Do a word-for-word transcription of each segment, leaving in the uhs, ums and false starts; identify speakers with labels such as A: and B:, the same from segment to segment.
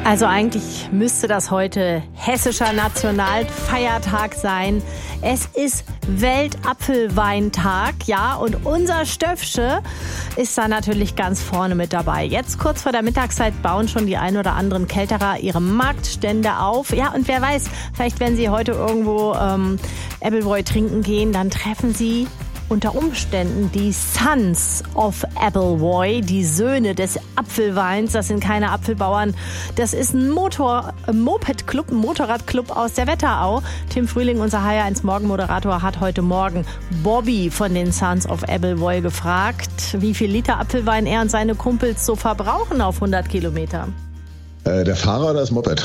A: Also eigentlich müsste das heute hessischer Nationalfeiertag sein. Es ist Weltapfelweintag, ja, und unser Stöffsche ist da natürlich ganz vorne mit dabei. Jetzt kurz vor der Mittagszeit bauen schon die ein oder anderen Kälterer ihre Marktstände auf. Ja, und wer weiß, vielleicht wenn Sie heute irgendwo ähm, Appleboy trinken gehen, dann treffen Sie unter Umständen die Sons of Appleboy, die Söhne des Apfelweins. Das sind keine Apfelbauern. Das ist ein Motor, ein Moped-Club, ein Motorradclub aus der Wetterau. Tim Frühling, unser H R eins Morgen-Moderator, hat heute Morgen Bobby von den Sons of Appleboy gefragt, wie viel Liter Apfelwein er und seine Kumpels so verbrauchen auf hundert Kilometer.
B: Der Fahrer oder das Moped?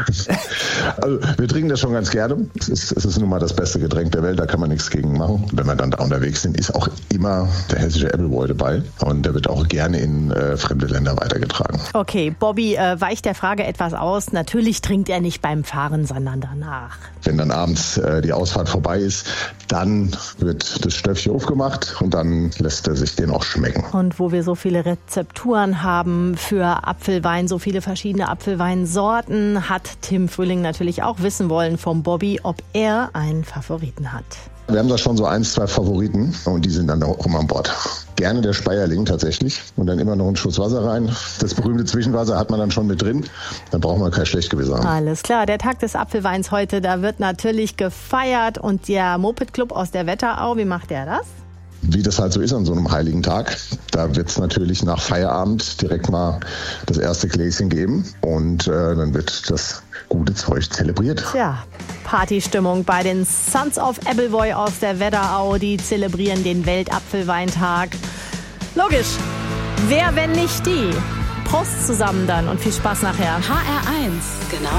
B: Also wir trinken das schon ganz gerne. Es ist, es ist nun mal das beste Getränk der Welt, da kann man nichts gegen machen. Wenn wir dann da unterwegs sind, ist auch immer der hessische Appleboy dabei. Und der wird auch gerne in äh, fremde Länder weitergetragen.
A: Okay, Bobby äh, weicht der Frage etwas aus. Natürlich trinkt er nicht beim Fahren, sondern danach.
B: Wenn dann abends äh, die Ausfahrt vorbei ist, dann wird das Stöffchen aufgemacht und dann lässt er sich den auch schmecken.
A: Und wo wir so viele Rezepturen haben für Apfelwein, so viele verschiedene Apfelweinsorten, hat Tim Frühling natürlich auch wissen wollen vom Bobby, ob er einen Favoriten hat.
B: Wir haben da schon so ein, zwei Favoriten und die sind dann auch immer an Bord. Gerne der Speierling tatsächlich und dann immer noch einen Schuss Wasser rein. Das berühmte Zwischenwasser hat man dann schon mit drin. Dann braucht man kein Schlechtgewissen haben.
A: Alles klar, der Tag des Apfelweins heute, da wird natürlich gefeiert. Und der Moped-Club aus der Wetterau, wie macht der das?
B: Wie das halt so ist an so einem heiligen Tag. Da wird es natürlich nach Feierabend direkt mal das erste Gläschen geben und äh, dann wird das gute Zeug zelebriert.
A: Ja, Partystimmung bei den Sons of Appleboy aus der Wetterau. Die zelebrieren den Weltapfelweintag. Logisch, wer wenn nicht die? Prost zusammen dann und viel Spaß nachher.
C: H R eins, genau